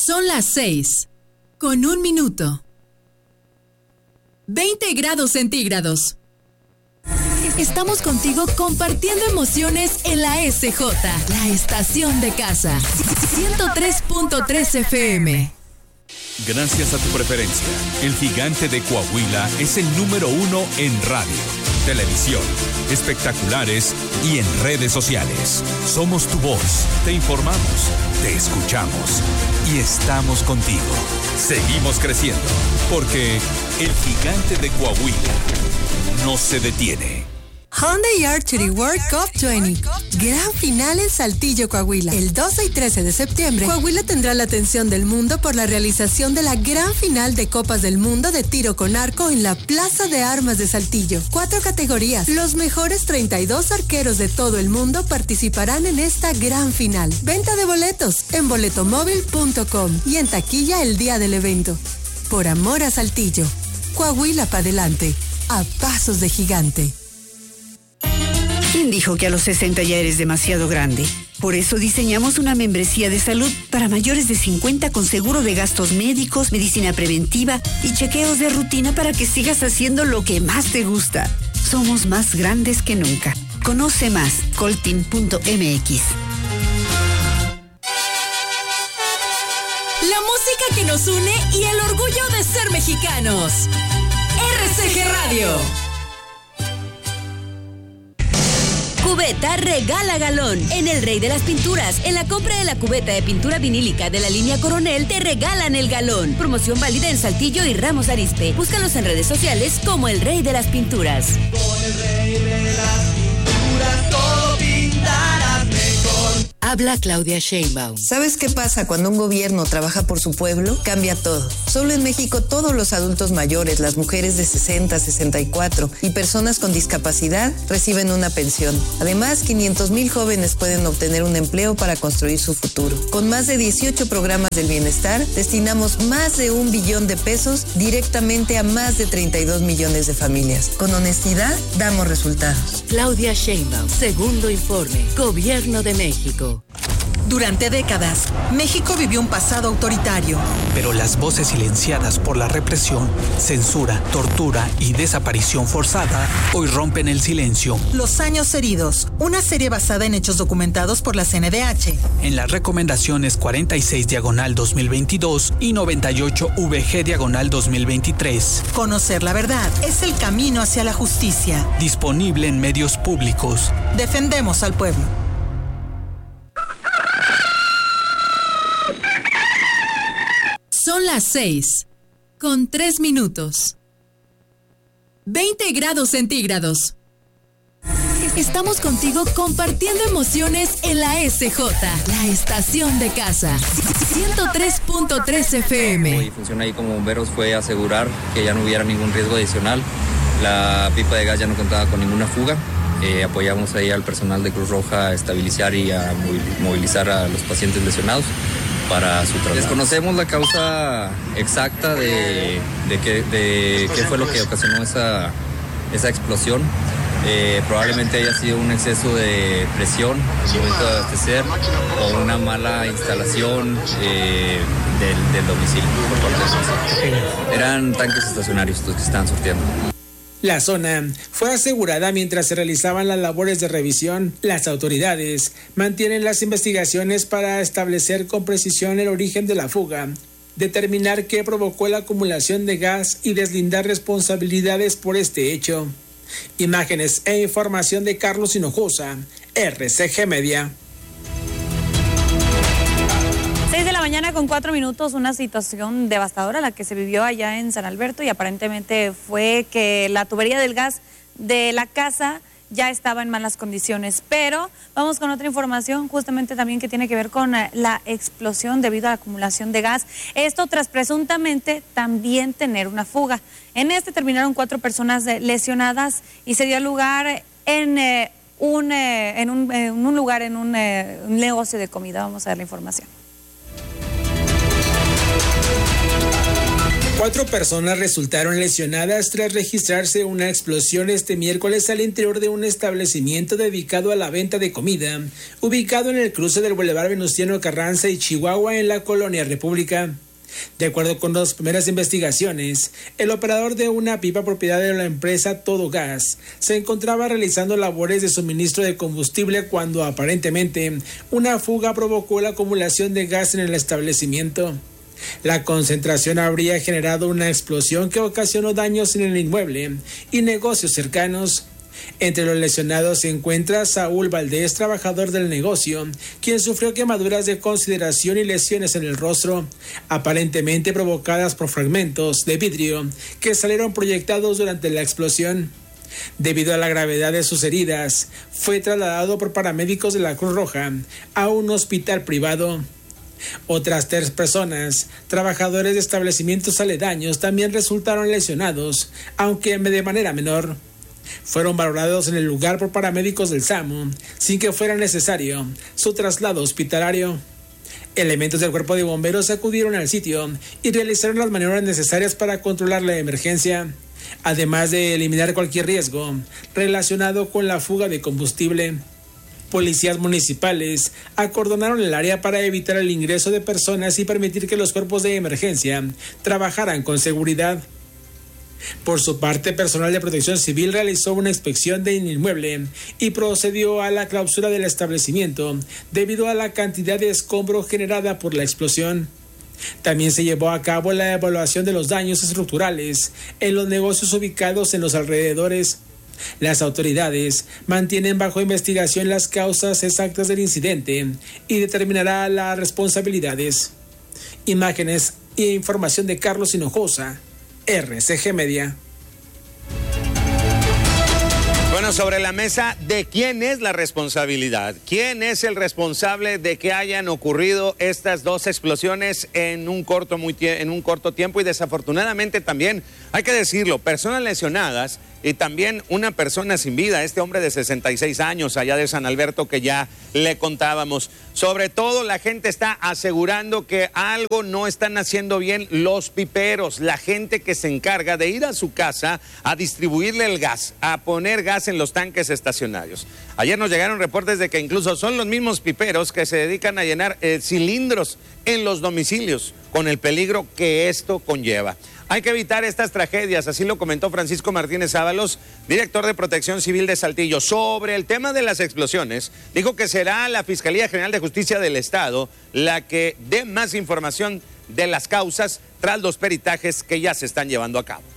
Son las 6:01. 20 grados centígrados. Estamos contigo compartiendo emociones en la SJ, la estación de casa. 103.3 FM. Gracias a tu preferencia, el Gigante de Coahuila es el número 1 en radio, televisión, espectaculares y en redes sociales. Somos tu voz, te informamos, te escuchamos y estamos contigo. Seguimos creciendo, porque el Gigante de Coahuila no se detiene. Hyundai Archery World Cup 20. Gran final en Saltillo, Coahuila. El 12 y 13 de septiembre, Coahuila tendrá la atención del mundo por la realización de la gran final de Copas del Mundo de tiro con arco en la Plaza de Armas de Saltillo. 4 categorías. Los mejores 32 arqueros de todo el mundo participarán en esta gran final. Venta de boletos en boletomóvil.com y en taquilla el día del evento. Por amor a Saltillo. Coahuila para adelante. A pasos de gigante. ¿Quién dijo que a los 60 ya eres demasiado grande? Por eso diseñamos una membresía de salud para mayores de 50 con seguro de gastos médicos, medicina preventiva y chequeos de rutina para que sigas haciendo lo que más te gusta. Somos más grandes que nunca. Conoce más, coltin.mx. La música que nos une y el orgullo de ser mexicanos. RCG Radio. Cubeta regala galón. En el Rey de las Pinturas, en la compra de la cubeta de pintura vinílica de la línea Coronel, te regalan el galón. Promoción válida en Saltillo y Ramos Arizpe. Búscanos en redes sociales como el Rey de las Pinturas. Con el Rey de las Pinturas todo pintarás mejor. Habla Claudia Sheinbaum. ¿Sabes qué pasa cuando un gobierno trabaja por su pueblo? Cambia todo. Solo en México todos los adultos mayores, las mujeres de 60, 64 y personas con discapacidad reciben una pensión. Además, 500,000 jóvenes pueden obtener un empleo para construir su futuro. Con más de 18 programas del bienestar, destinamos más de 1 billón de pesos directamente a más de 32 millones de familias. Con honestidad, damos resultados. Claudia Sheinbaum, segundo informe, Gobierno de México. Durante décadas, México vivió un pasado autoritario. Pero las voces silenciadas por la represión, censura, tortura y desaparición forzada hoy rompen el silencio. Los años heridos, una serie basada en hechos documentados por la CNDH. En las recomendaciones 46/2022 y 98/VG/2023. Conocer la verdad es el camino hacia la justicia. Disponible en medios públicos. Defendemos al pueblo. Son las 6:03. 20 grados centígrados. Estamos contigo compartiendo emociones en la SJ, la estación de casa. 103.3 FM. Y función ahí como bomberos fue asegurar que ya no hubiera ningún riesgo adicional. La pipa de gas ya no contaba con ninguna fuga. Apoyamos ahí al personal de Cruz Roja a estabilizar y a movilizar a los pacientes lesionados para su traslado. Desconocemos la causa exacta de qué fue lo que ocasionó esa explosión. Probablemente haya sido un exceso de presión al momento de abastecer o una mala instalación del domicilio por parte de los. Eran tanques estacionarios los que estaban surtiendo. La zona fue asegurada mientras se realizaban las labores de revisión. Las autoridades mantienen las investigaciones para establecer con precisión el origen de la fuga, determinar qué provocó la acumulación de gas y deslindar responsabilidades por este hecho. Imágenes e información de Carlos Hinojosa, RCG Media. 6:04, una situación devastadora la que se vivió allá en San Alberto, y aparentemente fue que la tubería del gas de la casa ya estaba en malas condiciones. Pero vamos con otra información justamente también que tiene que ver con la explosión debido a la acumulación de gas. Esto tras presuntamente también tener una fuga. En terminaron 4 personas lesionadas y se dio lugar en un negocio de comida. Vamos a ver la información. 4 personas resultaron lesionadas tras registrarse una explosión este miércoles al interior de un establecimiento dedicado a la venta de comida, ubicado en el cruce del Boulevard Venustiano Carranza y Chihuahua en la Colonia República. De acuerdo con las primeras investigaciones, el operador de una pipa propiedad de la empresa Todo Gas se encontraba realizando labores de suministro de combustible cuando aparentemente una fuga provocó la acumulación de gas en el establecimiento. La concentración habría generado una explosión que ocasionó daños en el inmueble y negocios cercanos. Entre los lesionados se encuentra Saúl Valdés, trabajador del negocio, quien sufrió quemaduras de consideración y lesiones en el rostro, aparentemente provocadas por fragmentos de vidrio que salieron proyectados durante la explosión. Debido a la gravedad de sus heridas, fue trasladado por paramédicos de la Cruz Roja a un hospital privado. Otras 3 personas, trabajadores de establecimientos aledaños, también resultaron lesionados, aunque de manera menor. Fueron valorados en el lugar por paramédicos del SAMU, sin que fuera necesario su traslado hospitalario. Elementos del cuerpo de bomberos acudieron al sitio y realizaron las maniobras necesarias para controlar la emergencia, además de eliminar cualquier riesgo relacionado con la fuga de combustible. Policías municipales acordonaron el área para evitar el ingreso de personas y permitir que los cuerpos de emergencia trabajaran con seguridad. Por su parte, personal de Protección Civil realizó una inspección del inmueble y procedió a la clausura del establecimiento debido a la cantidad de escombro generada por la explosión. También se llevó a cabo la evaluación de los daños estructurales en los negocios ubicados en los alrededores. Las autoridades mantienen bajo investigación las causas exactas del incidente y determinará las responsabilidades. Imágenes e información de Carlos Hinojosa, RCG Media. Bueno, sobre la mesa, ¿de quién es la responsabilidad? ¿Quién es el responsable de que hayan ocurrido estas 2 explosiones en un corto tiempo? Y desafortunadamente también, hay que decirlo, personas lesionadas y también una persona sin vida, este hombre de 66 años allá de San Alberto que ya le contábamos. Sobre todo la gente está asegurando que algo no están haciendo bien los piperos, la gente que se encarga de ir a su casa a distribuirle el gas, a poner gas en los tanques estacionarios. Ayer nos llegaron reportes de que incluso son los mismos piperos que se dedican a llenar cilindros en los domicilios, con el peligro que esto conlleva. Hay que evitar estas tragedias, así lo comentó Francisco Martínez Ábalos, director de Protección Civil de Saltillo. Sobre el tema de las explosiones, dijo que será la Fiscalía General de Justicia del Estado la que dé más información de las causas tras los peritajes que ya se están llevando a cabo.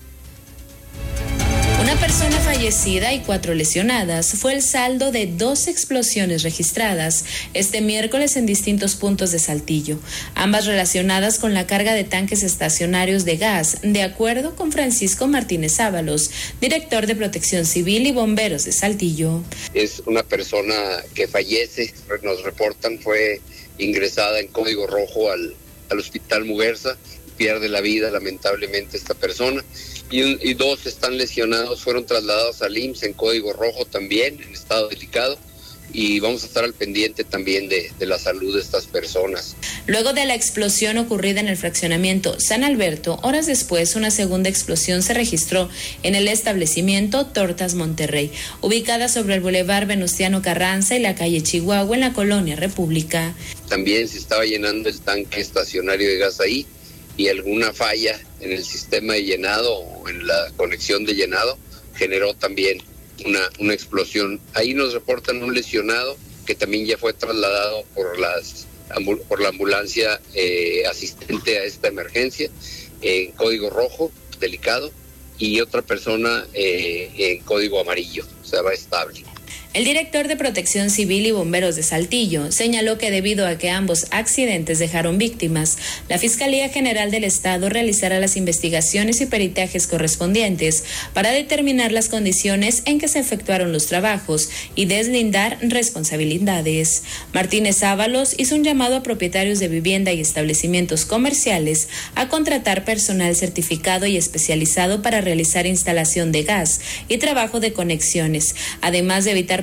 Una persona fallecida y 4 lesionadas fue el saldo de 2 explosiones registradas este miércoles en distintos puntos de Saltillo, ambas relacionadas con la carga de tanques estacionarios de gas, de acuerdo con Francisco Martínez Ábalos, director de Protección Civil y Bomberos de Saltillo. Es una persona que fallece, nos reportan, fue ingresada en código rojo al Hospital Muguerza, pierde la vida lamentablemente esta persona. Y 2 están lesionados, fueron trasladados al IMSS en código rojo también, en estado delicado, y vamos a estar al pendiente también de la salud de estas personas. Luego de la explosión ocurrida en el fraccionamiento San Alberto, horas después una segunda explosión se registró en el establecimiento Tortas Monterrey, ubicada sobre el Boulevard Venustiano Carranza y la calle Chihuahua en la Colonia República. También se estaba llenando el tanque estacionario de gas ahí, y alguna falla en el sistema de llenado o en la conexión de llenado generó también una explosión. Ahí nos reportan un lesionado que también ya fue trasladado por la ambulancia asistente a esta emergencia en código rojo, delicado, y otra persona en código amarillo, o sea, va estable. El director de Protección Civil y Bomberos de Saltillo señaló que debido a que ambos accidentes dejaron víctimas, la Fiscalía General del Estado realizará las investigaciones y peritajes correspondientes para determinar las condiciones en que se efectuaron los trabajos y deslindar responsabilidades. Martínez Ábalos hizo un llamado a propietarios de vivienda y establecimientos comerciales a contratar personal certificado y especializado para realizar instalación de gas y trabajo de conexiones, además de evitar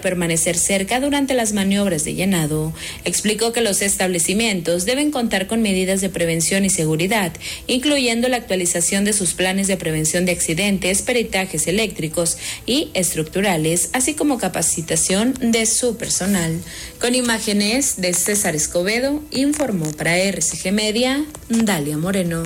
evitar permanecer cerca durante las maniobras de llenado. Explicó que los establecimientos deben contar con medidas de prevención y seguridad, incluyendo la actualización de sus planes de prevención de accidentes, peritajes eléctricos y estructurales, así como capacitación de su personal. Con imágenes de César Escobedo, informó para RCG Media, Dalia Moreno.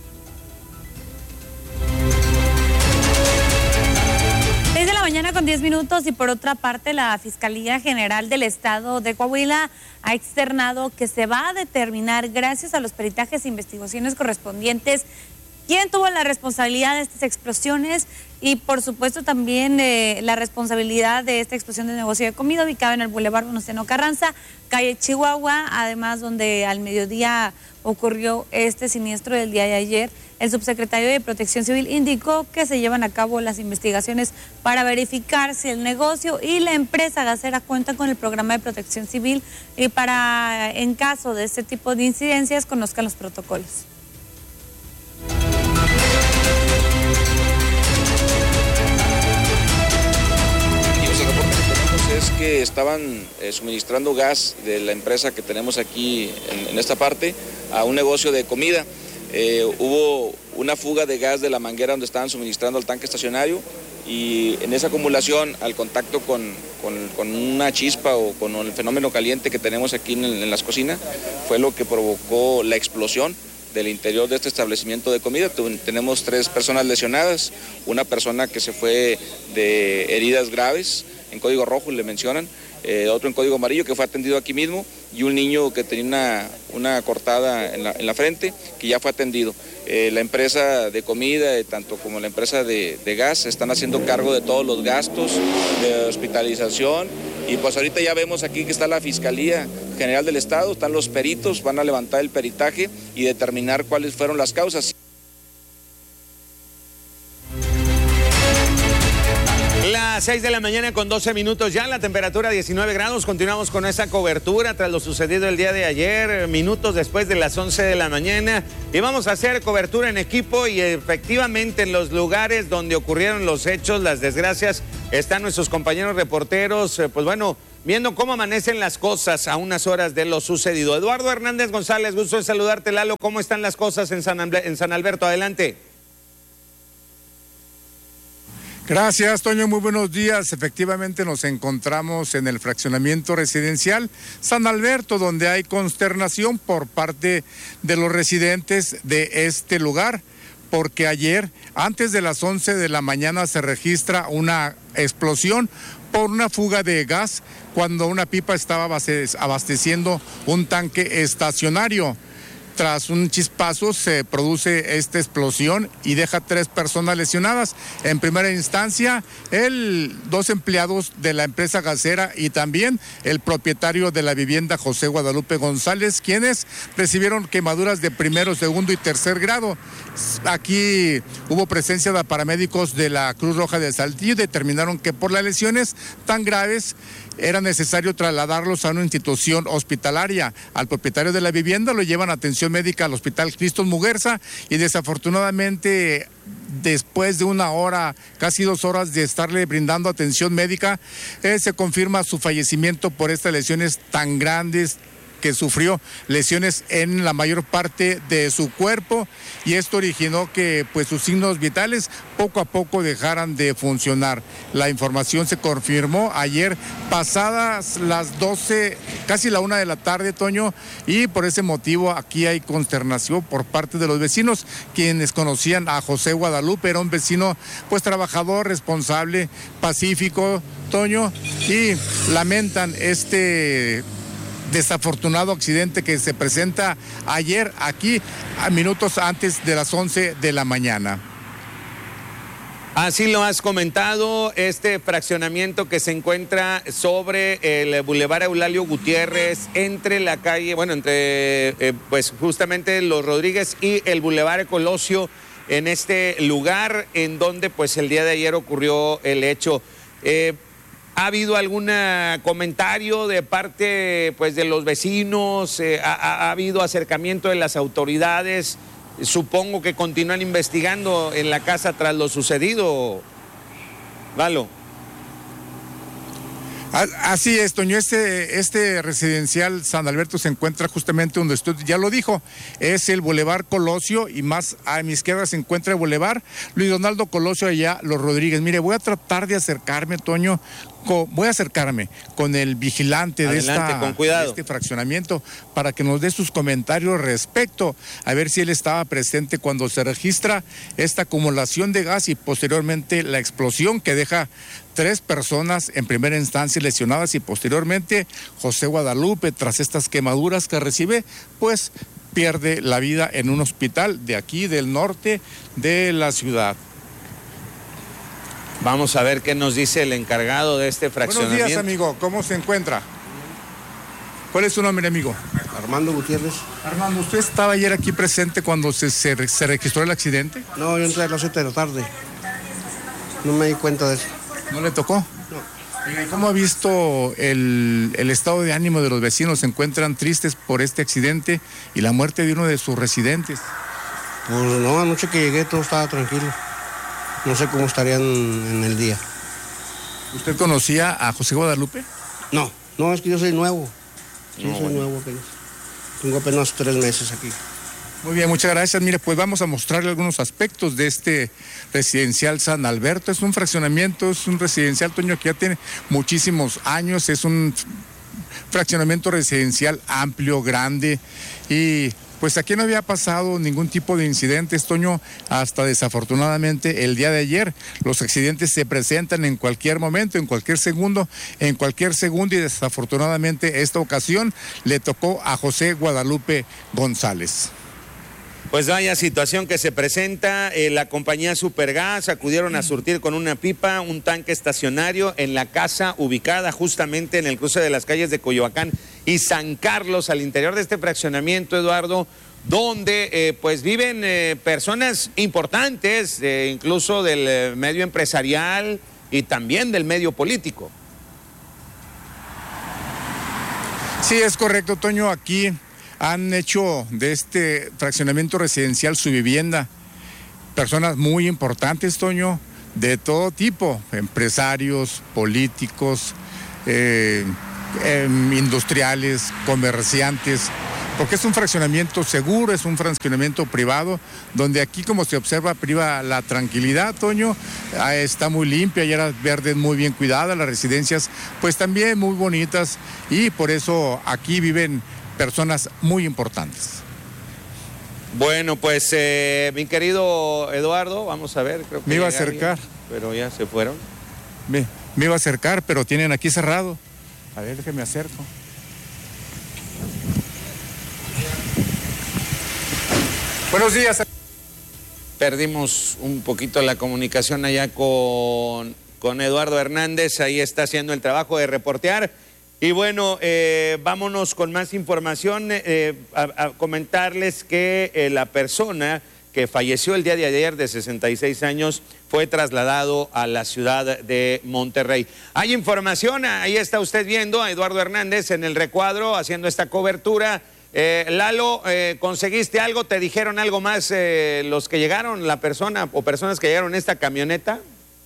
6:10 a.m. y por otra parte la Fiscalía General del Estado de Coahuila ha externado que se va a determinar, gracias a los peritajes e investigaciones correspondientes, quién tuvo la responsabilidad de estas explosiones y por supuesto también la responsabilidad de esta explosión de negocio de comida ubicado en el Boulevard Venustiano Carranza, calle Chihuahua, además donde al mediodía ocurrió este siniestro del día de ayer. El subsecretario de Protección Civil indicó que se llevan a cabo las investigaciones para verificar si el negocio y la empresa gasera cuentan con el programa de protección civil y para, en caso de este tipo de incidencias, conozcan los protocolos. Es que estaban suministrando gas de la empresa que tenemos aquí en esta parte a un negocio de comida. Hubo una fuga de gas de la manguera donde estaban suministrando al tanque estacionario y en esa acumulación, al contacto con una chispa o con el fenómeno caliente que tenemos aquí en las cocinas, fue lo que provocó la explosión del interior de este establecimiento de comida. Tenemos 3 personas lesionadas, una persona que se fue de heridas graves, en código rojo le mencionan, otro en código amarillo que fue atendido aquí mismo y un niño que tenía una cortada en la frente que ya fue atendido. La empresa de comida, tanto como la empresa de gas, están haciendo cargo de todos los gastos de hospitalización y pues ahorita ya vemos aquí que está la Fiscalía General del Estado, están los peritos, van a levantar el peritaje y determinar cuáles fueron las causas. Las 6:12 a.m. ya, la temperatura 19 grados. Continuamos con esa cobertura tras lo sucedido el día de ayer, minutos después de las 11 de la mañana. Y vamos a hacer cobertura en equipo y efectivamente en los lugares donde ocurrieron los hechos, las desgracias, están nuestros compañeros reporteros, pues bueno, viendo cómo amanecen las cosas a unas horas de lo sucedido. Eduardo Hernández González, gusto en saludarte, Lalo. ¿Cómo están las cosas en San Alberto? Adelante. Gracias, Toño, muy buenos días. Efectivamente nos encontramos en el fraccionamiento residencial San Alberto, donde hay consternación por parte de los residentes de este lugar, porque ayer, antes de las 11 de la mañana, se registra una explosión por una fuga de gas cuando una pipa estaba abasteciendo un tanque estacionario. Tras un chispazo se produce esta explosión y deja 3 personas lesionadas. En primera instancia, 2 empleados de la empresa gasera y también el propietario de la vivienda, José Guadalupe González, quienes recibieron quemaduras de primero, segundo y tercer grado. Aquí hubo presencia de paramédicos de la Cruz Roja de Saltillo y determinaron que por las lesiones tan graves era necesario trasladarlos a una institución hospitalaria. Al propietario de la vivienda lo llevan a atención médica al Hospital Cristos Muguerza y desafortunadamente, después de 1 hora, casi 2 horas de estarle brindando atención médica, se confirma su fallecimiento por estas lesiones tan grandes que sufrió, lesiones en la mayor parte de su cuerpo, y esto originó que pues sus signos vitales poco a poco dejaran de funcionar. La información se confirmó ayer pasadas las 12, casi la 1 de la tarde, Toño, y por ese motivo aquí hay consternación por parte de los vecinos, quienes conocían a José Guadalupe. Era un vecino pues trabajador, responsable, pacífico, Toño, y lamentan este desafortunado accidente que se presenta ayer aquí a minutos antes de las 11 de la mañana. Así lo has comentado, este fraccionamiento que se encuentra sobre el Boulevard Eulalio Gutiérrez, entre la calle, bueno, entre pues justamente Los Rodríguez y el Boulevard Colosio, en este lugar en donde pues el día de ayer ocurrió el hecho. ¿Ha habido algún comentario de parte pues de los vecinos? ¿Ha habido acercamiento de las autoridades? Supongo que continúan investigando en la casa tras lo sucedido, Valo. Así es, Toño, este residencial San Alberto se encuentra justamente donde usted ya lo dijo, es el Boulevard Colosio y más a mi izquierda se encuentra el Boulevard Luis Donaldo Colosio, allá Los Rodríguez. Mire, voy a tratar de acercarme, Toño, voy a acercarme con el vigilante de este fraccionamiento para que nos dé sus comentarios respecto a ver si él estaba presente cuando se registra esta acumulación de gas y posteriormente la explosión que deja 3 personas en primera instancia lesionadas y posteriormente José Guadalupe, tras estas quemaduras que recibe, pues pierde la vida en un hospital de aquí del norte de la ciudad. Vamos a ver qué nos dice el encargado de este fraccionamiento. Buenos días, amigo. ¿Cómo se encuentra? ¿Cuál es su nombre, amigo? Armando Gutiérrez. Armando, ¿usted estaba ayer aquí presente cuando se registró el accidente? No, yo entré a las 7 de la tarde. No me di cuenta de eso. ¿No le tocó? No. ¿Cómo ha visto el estado de ánimo de los vecinos? ¿Se encuentran tristes por este accidente y la muerte de uno de sus residentes? Pues no, anoche que llegué todo estaba tranquilo. No sé cómo estarían en el día. ¿Usted conocía a José Guadalupe? No, es que yo soy nuevo. Yo soy nuevo apenas. Tengo apenas 3 meses aquí. Muy bien, muchas gracias. Mire, pues vamos a mostrarle algunos aspectos de este residencial San Alberto. Es un fraccionamiento, es un residencial, Toño, que ya tiene muchísimos años. Es un fraccionamiento residencial amplio, grande y pues aquí no había pasado ningún tipo de incidentes, Toño, hasta desafortunadamente el día de ayer. Los accidentes se presentan en cualquier momento, en cualquier segundo y desafortunadamente esta ocasión le tocó a José Guadalupe González. Pues vaya situación que se presenta, la compañía Supergas acudieron a surtir con una pipa un tanque estacionario en la casa ubicada justamente en el cruce de las calles de Coyoacán y San Carlos, al interior de este fraccionamiento, Eduardo, donde pues viven personas importantes, incluso del medio empresarial y también del medio político. Sí, es correcto, Toño, aquí han hecho de este fraccionamiento residencial su vivienda. Personas muy importantes, Toño, de todo tipo, empresarios, políticos, industriales, comerciantes, porque es un fraccionamiento seguro, es un fraccionamiento privado, donde aquí, como se observa, priva la tranquilidad, Toño. Está muy limpia, y áreas verdes muy bien cuidadas, las residencias pues también muy bonitas, y por eso aquí viven personas muy importantes. Bueno, pues mi querido Eduardo, vamos a ver. Creo que me iba a acercar. Pero ya se fueron. Me iba a acercar, pero tienen aquí cerrado. A ver, déjeme acerco. Buenos días. Perdimos un poquito la comunicación allá con Eduardo Hernández. Ahí está haciendo el trabajo de reportear. Y bueno, vámonos con más información, a comentarles que la persona que falleció el día de ayer de 66 años fue trasladado a la ciudad de Monterrey. Hay información, ahí está usted viendo a Eduardo Hernández en el recuadro haciendo esta cobertura. Lalo, ¿conseguiste algo? ¿Te dijeron algo más los que llegaron, la persona o personas que llegaron en esta camioneta?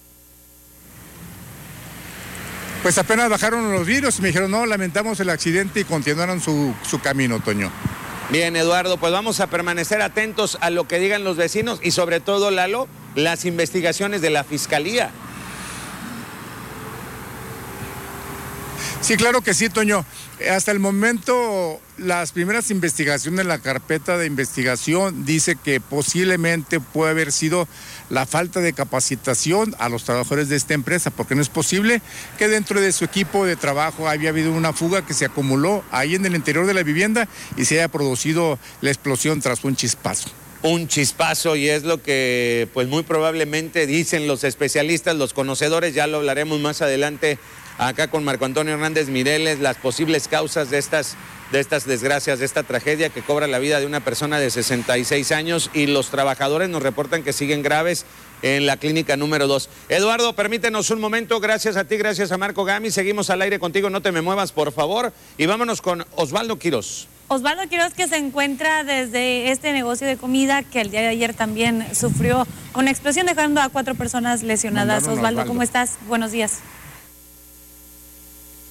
Pues apenas bajaron los vidrios y me dijeron, no, lamentamos el accidente y continuaron su camino, Toño. Bien, Eduardo, pues vamos a permanecer atentos a lo que digan los vecinos y sobre todo, Lalo, las investigaciones de la Fiscalía. Sí, claro que sí, Toño. Hasta el momento, las primeras investigaciones, la carpeta de investigación dice que posiblemente puede haber sido la falta de capacitación a los trabajadores de esta empresa, porque no es posible que dentro de su equipo de trabajo había habido una fuga que se acumuló ahí en el interior de la vivienda y se haya producido la explosión tras un chispazo. Un chispazo, y es lo que pues muy probablemente dicen los especialistas, los conocedores, ya lo hablaremos más adelante acá con Marco Antonio Hernández Mireles, las posibles causas de estas desgracias, de esta tragedia que cobra la vida de una persona de 66 años y los trabajadores nos reportan que siguen graves en la clínica número 2. Eduardo, permítenos un momento, gracias a ti, gracias a Marco Gami, seguimos al aire contigo, no te me muevas por favor, y vámonos con Osvaldo Quirós. Osvaldo Quirós, que se encuentra desde este negocio de comida que el día de ayer también sufrió una explosión dejando a 4 personas lesionadas. Osvaldo, ¿cómo estás? Buenos días.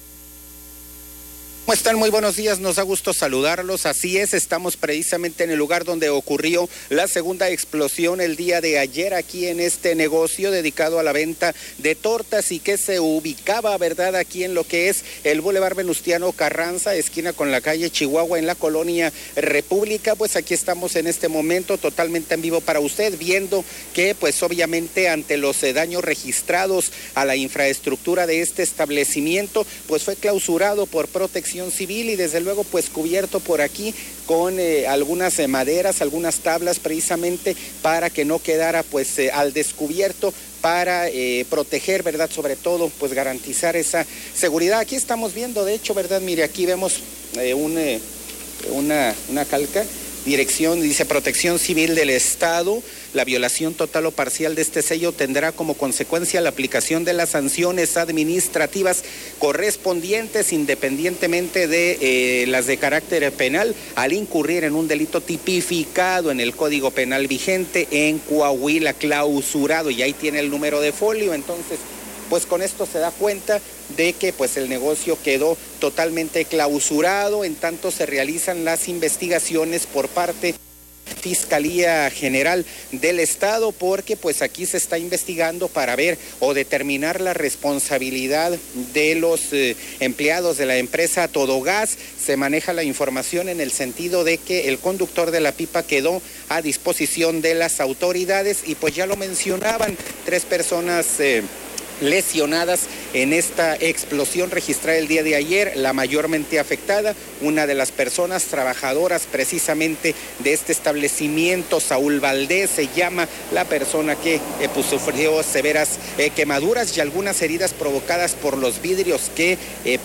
¿Cómo están? Muy buenos días, nos da gusto saludarlos. Así es, estamos precisamente en el lugar donde ocurrió la segunda explosión el día de ayer aquí en este negocio dedicado a la venta de tortas y que se ubicaba, ¿verdad?, aquí en lo que es el Boulevard Venustiano Carranza, esquina con la calle Chihuahua en la colonia República. Pues aquí estamos en este momento totalmente en vivo para usted, viendo que pues obviamente ante los daños registrados a la infraestructura de este establecimiento, pues fue clausurado por Protección Civil y desde luego pues cubierto por aquí con algunas maderas, algunas tablas precisamente para que no quedara pues al descubierto, para proteger, ¿verdad?, sobre todo pues garantizar esa seguridad. Aquí estamos viendo, de hecho, ¿verdad?, mire, aquí vemos una calca. Dirección, dice Protección Civil del Estado, la violación total o parcial de este sello tendrá como consecuencia la aplicación de las sanciones administrativas correspondientes independientemente de las de carácter penal al incurrir en un delito tipificado en el Código Penal vigente en Coahuila, clausurado, y ahí tiene el número de folio. Entonces, pues con esto se da cuenta de que pues el negocio quedó totalmente clausurado, en tanto se realizan las investigaciones por parte de Fiscalía General del Estado, porque pues aquí se está investigando para ver o determinar la responsabilidad de los empleados de la empresa Todogas. Se maneja la información en el sentido de que el conductor de la pipa quedó a disposición de las autoridades y pues ya lo mencionaban, 3 personas lesionadas en esta explosión registrada el día de ayer, la mayormente afectada, una de las personas trabajadoras precisamente de este establecimiento, Saúl Valdés, se llama la persona que pues sufrió severas quemaduras y algunas heridas provocadas por los vidrios que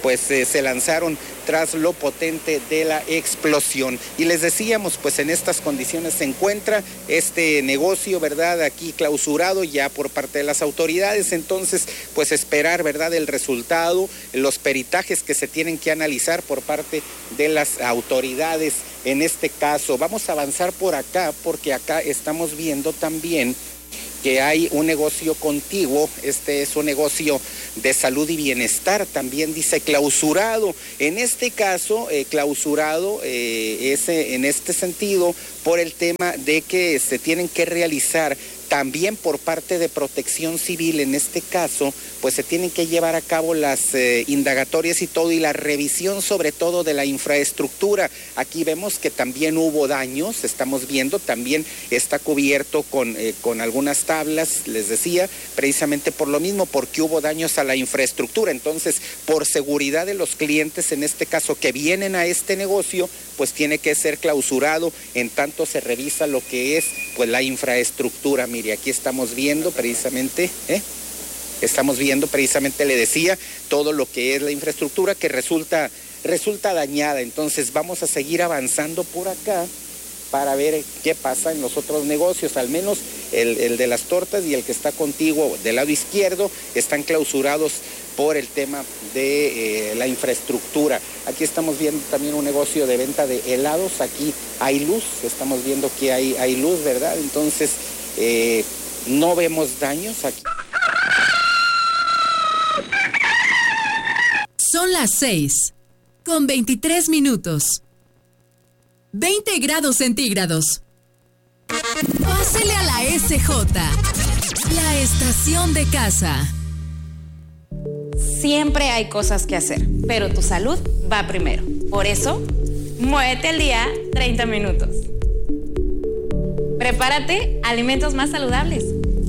se lanzaron tras lo potente de la explosión. Y les decíamos, pues en estas condiciones se encuentra este negocio, ¿verdad?, aquí clausurado ya por parte de las autoridades. Entonces, pues esperar, ¿verdad?, el resultado, los peritajes que se tienen que analizar por parte de las autoridades en este caso. Vamos a avanzar por acá, porque acá estamos viendo también que hay un negocio contiguo. Este es un negocio de salud y bienestar, también dice clausurado. En este caso, clausurado es en este sentido por el tema de que se tienen que realizar también por parte de Protección Civil, en este caso, pues se tienen que llevar a cabo las indagatorias y todo, y la revisión sobre todo de la infraestructura. Aquí vemos que también hubo daños, estamos viendo, también está cubierto con algunas tablas, les decía, precisamente por lo mismo, porque hubo daños a la infraestructura. Entonces, por seguridad de los clientes, en este caso, que vienen a este negocio, pues tiene que ser clausurado, en tanto se revisa lo que es pues la infraestructura. Mire, aquí estamos viendo precisamente, le decía, todo lo que es la infraestructura que resulta dañada. Entonces vamos a seguir avanzando por acá para ver qué pasa en los otros negocios. Al menos el de las tortas y el que está contiguo del lado izquierdo están clausurados por el tema de la infraestructura. Aquí estamos viendo también un negocio de venta de helados. Aquí hay luz, estamos viendo que hay luz, ¿verdad? Entonces no vemos daños aquí. Son las 6:23. 20 grados centígrados. Pásele a la SJ, la estación de casa. Siempre hay cosas que hacer, pero tu salud va primero. Por eso, muévete al día 30 minutos. Prepárate alimentos más saludables.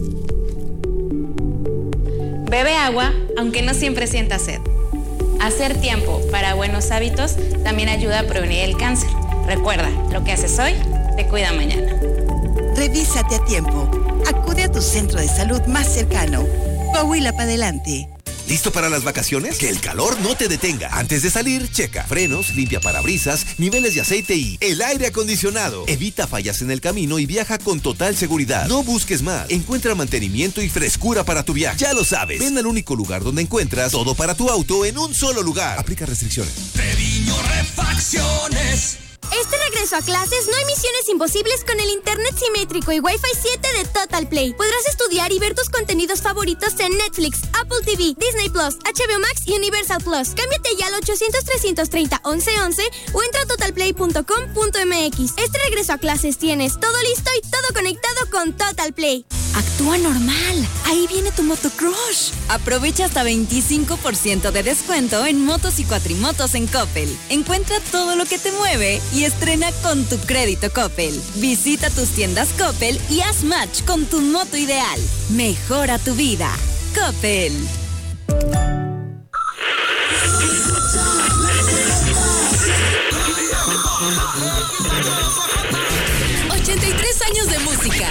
Bebe agua, aunque no siempre sientas sed. Hacer tiempo para buenos hábitos también ayuda a prevenir el cáncer. Recuerda, lo que haces hoy te cuida mañana. Revísate a tiempo. Acude a tu centro de salud más cercano. Coahuila para adelante. ¿Listo para las vacaciones? Que el calor no te detenga. Antes de salir, checa frenos, limpia parabrisas, niveles de aceite y el aire acondicionado. Evita fallas en el camino y viaja con total seguridad. No busques más. Encuentra mantenimiento y frescura para tu viaje. Ya lo sabes. Ven al único lugar donde encuentras todo para tu auto en un solo lugar. Aplica restricciones. Treviño Refacciones. Este regreso a clases no hay misiones imposibles con el internet simétrico y Wi-Fi 7 de Total Play. Podrás estudiar y ver tus contenidos favoritos en Netflix, Apple TV, Disney Plus, HBO Max y Universal Plus. Cámbiate ya al 800-330-1111 o entra a totalplay.com.mx. Este regreso a clases tienes todo listo y todo conectado con Total Play. Actúa normal. Ahí viene tu motocrush. Aprovecha hasta 25% de descuento en motos y cuatrimotos en Coppel. Encuentra todo lo que te mueve y estrena con tu crédito Coppel. Visita tus tiendas Coppel y haz match con tu moto ideal. Mejora tu vida. Coppel. ¡83 años de música!